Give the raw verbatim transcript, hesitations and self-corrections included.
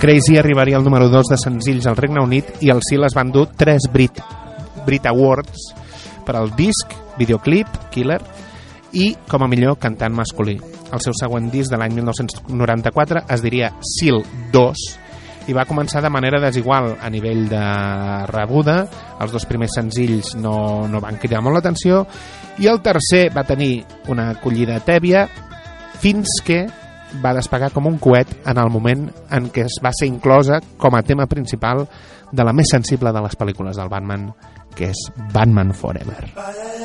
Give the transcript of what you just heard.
Crazy arribaria al número dos de senzills al Regne Unit i el Seal es van dur tres Brit, Brit Awards per al disc, videoclip, Killer, i com a millor cantant masculí. El seu següent disc de l'any mil nou-cents noranta-quatre es diria Seal dos i va començar de manera desigual a nivell de rebuda. Els dos primers senzills no, no van cridar molt l'atenció i el tercer va tenir una acollida tèbia fins que va despegar com un coet en el moment en què es va ser inclosa com a tema principal de la més sensible de les pel·lícules del Batman, que és Batman Forever.